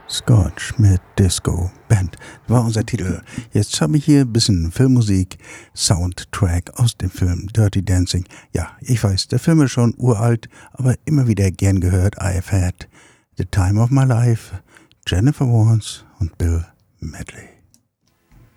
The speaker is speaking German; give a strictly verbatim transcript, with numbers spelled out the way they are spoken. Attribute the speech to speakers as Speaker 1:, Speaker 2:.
Speaker 1: Scotch mit Disco Band war unser Titel. Jetzt habe ich hier ein bisschen Filmmusik, Soundtrack aus dem Film Dirty Dancing. Ja, ich weiß, der Film ist schon uralt, aber immer wieder gern gehört. I've had the time of my life. Jennifer Warnes und Bill Medley.